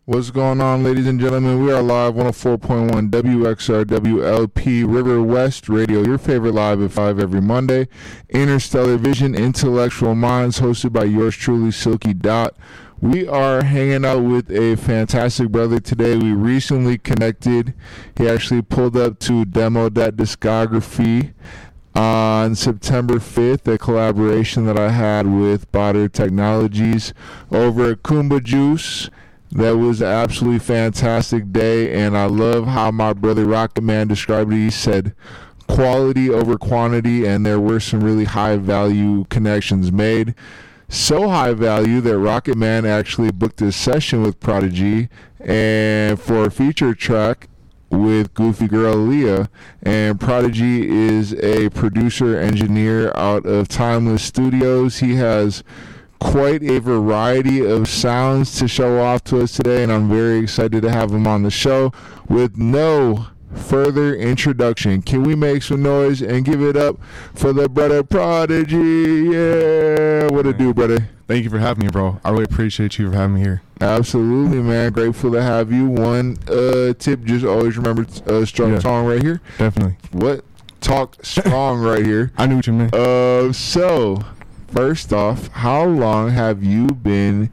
What's going on, ladies and gentlemen? We are live 104.1 WXR WLP River West Radio, your favorite live at 5 every Monday. Interstellar Vision, Intellectual Minds, hosted by yours truly, Silky Dot. We are hanging out with a fantastic brother today. We recently connected. He actually pulled up to Demo That Discography on September 5th, a collaboration that I had with Botter Technologies over at Kumba Juice. That was an absolutely fantastic day, and I love how my brother Rocket Man described it. He said quality over quantity, and there were some really high value connections made. So high value that Rocket Man actually booked a session with Prodigy and for a feature track with Goofy Girl Leah. And Prodigy is a producer engineer out of Timeless Studios. He has quite a variety of sounds to show off to us today, and I'm very excited to have him on the show. With no further introduction, can we make some noise and give it up for the brother Prodigy? Yeah, what it do, brother? Thank you for having me, bro. I really appreciate you for having me here. Absolutely, man. Grateful to have you. One tip, just always remember strong song right here. Definitely. What? Talk strong right here. I knew what you meant. So first off, how long have you been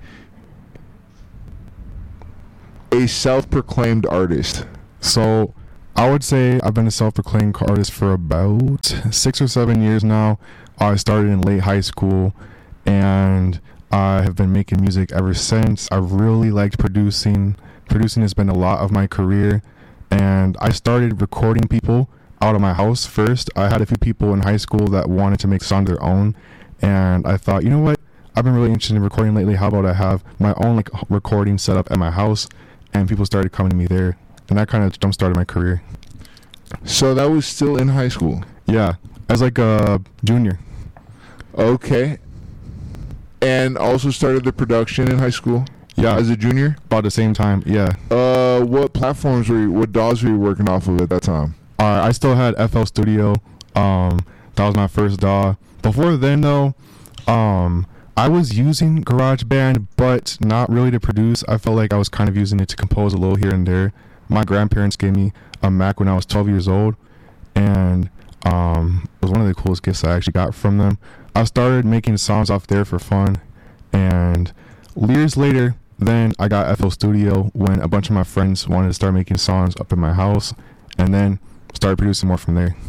a self-proclaimed artist? So I would say I've been a self-proclaimed artist for about 6 or 7 years now. I started in late high school, and I have been making music ever since. I really liked producing. Producing has been a lot of my career, and I started recording people out of my house first. I had a few people in high school that wanted to make songs of their own, and I thought, you know what, I've been really interested in recording lately. How about I have my own recording set up at my house? And people started coming to me there, and that kind of jump started my career. So that was still in high school? Yeah, as like a junior. Okay. And also started the production in high school? Yeah. As a junior? About the same time, yeah. What platforms what DAWs were you working off of at that time? I still had FL Studio. That was my first DAW. Before then, though, I was using GarageBand, but not really to produce. I felt like I was kind of using it to compose a little here and there. My grandparents gave me a Mac when I was 12 years old, and it was one of the coolest gifts I actually got from them. I started making songs off there for fun, and years later, then I got FL Studio when a bunch of my friends wanted to start making songs up in my house, and then started producing more from there.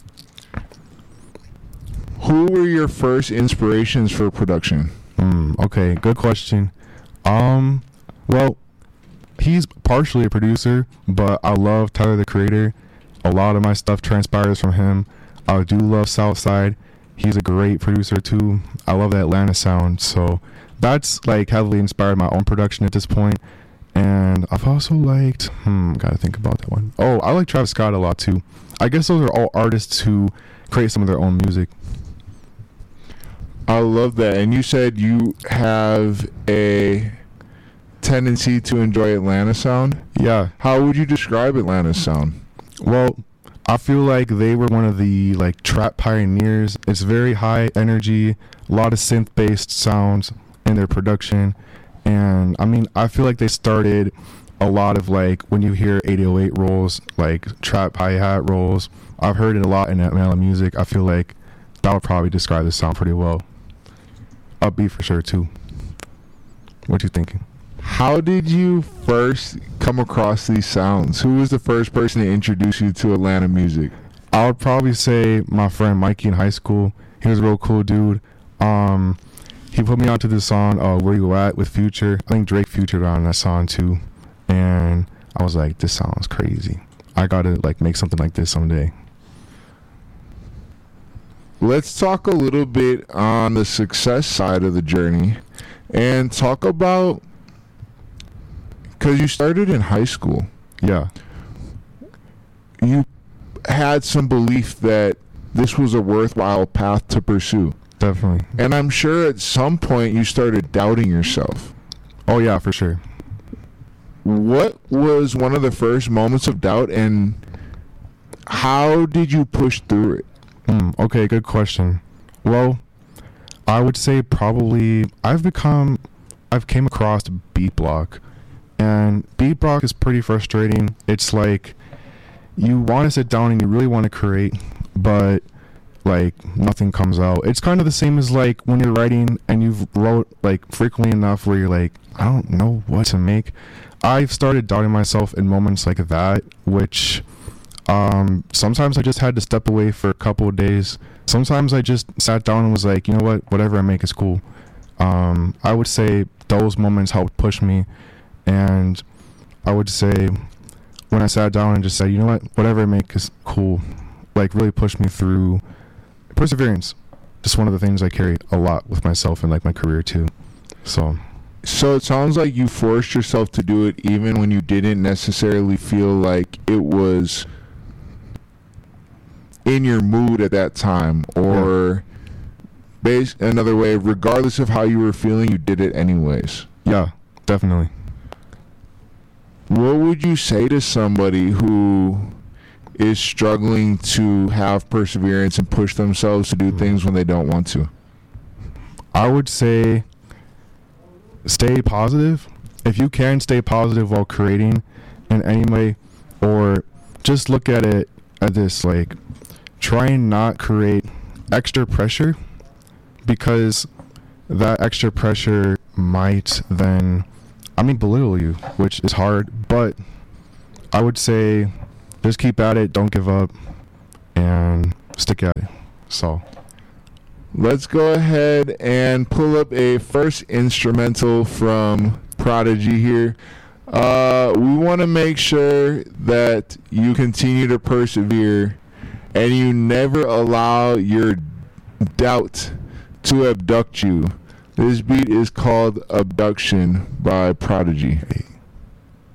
Who were your first inspirations for production? Okay, good question. Well, he's partially a producer, but I love Tyler, the Creator. A lot of my stuff transpires from him. I do love Southside. He's a great producer too. I love the Atlanta sound, so that's like heavily inspired my own production at this point. And I've also liked, gotta think about that one. Oh, I like Travis Scott a lot too. I guess those are all artists who create some of their own music. I love that. And you said you have a tendency to enjoy Atlanta sound? Yeah. How would you describe Atlanta sound? Well, I feel like they were one of the like trap pioneers. It's very high energy, a lot of synth-based sounds in their production. And I mean, I feel like they started a lot of like when you hear 808 rolls, like trap hi-hat rolls. I've heard it a lot in Atlanta music. I feel like that would probably describe the sound pretty well. Upbeat for sure too. What you thinking? How did you first come across these sounds? Who was the first person to introduce you to Atlanta music? I would probably say my friend Mikey in high school. He was a real cool dude. He put me onto this song, Where You At with Future. I think Drake featured on that song too. And I was like, this sounds crazy. I gotta like make something like this someday. Let's talk a little bit on the success side of the journey and talk about, because you started in high school. Yeah. You had some belief that this was a worthwhile path to pursue. Definitely. And I'm sure at some point you started doubting yourself. Oh yeah, for sure. What was one of the first moments of doubt, and how did you push through it? Okay, good question. Well, I would say probably I've came across Beat Block, And beat rock is pretty frustrating. It's like you want to sit down and you really want to create, but like nothing comes out. It's kind of the same as like when you're writing and you've wrote like frequently enough where you're like, I don't know what to make. I've started doubting myself in moments like that, which sometimes I just had to step away for a couple of days. Sometimes I just sat down and was like, you know what, whatever I make is cool. I would say those moments helped push me, and I would say when I sat down and just said, you know what, whatever I make is cool, like really pushed me through. Perseverance, just one of the things I carry a lot with myself and like my career too. So it sounds like you forced yourself to do it even when you didn't necessarily feel like it was in your mood at that time, or another way, regardless of how you were feeling, you did it anyways. Yeah, definitely. What would you say to somebody who is struggling to have perseverance and push themselves to do things when they don't want to? I would say stay positive. If you can stay positive while creating in any way, or just look at it at this, like, try and not create extra pressure, because that extra pressure might then, belittle you, which is hard. But I would say just keep at it, don't give up, and stick at it. So let's go ahead and pull up a first instrumental from Prodigy here. We want to make sure that you continue to persevere and you never allow your doubt to abduct you. This beat is called Abduction by Prodigy.